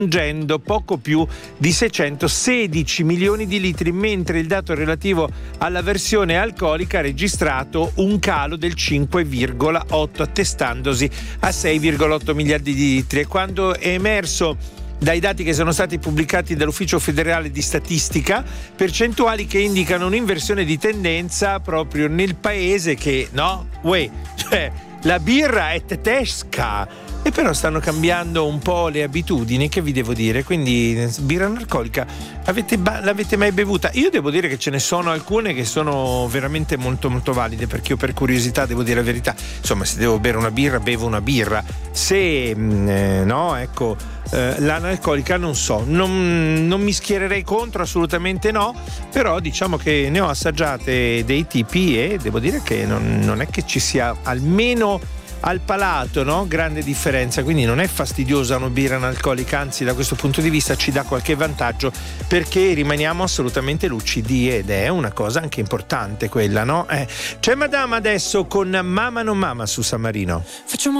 raggiungendo poco più di 616 milioni di litri, mentre il dato relativo alla versione alcolica ha registrato un calo del 5,8, attestandosi a 6,8 miliardi di litri. E quando è emerso dai dati che sono stati pubblicati dall'Ufficio Federale di Statistica, percentuali che indicano un'inversione di tendenza proprio nel paese che, cioè la birra è tedesca. E però stanno cambiando un po' le abitudini, che vi devo dire? Quindi birra analcolica l'avete mai bevuta? Io devo dire che ce ne sono alcune che sono veramente molto molto valide, perché io per curiosità devo dire la verità, insomma, se devo bere una birra bevo una birra, se l'analcolica non so, non mi schiererei contro, assolutamente no, però diciamo che ne ho assaggiate dei tipi e devo dire che non è che ci sia, almeno al palato, no? Grande differenza, quindi non è fastidiosa una birra analcolica, anzi da questo punto di vista ci dà qualche vantaggio, perché rimaniamo assolutamente lucidi ed è una cosa anche importante quella, no? C'è Madama adesso con Mama non Mama su San Marino. Facciamo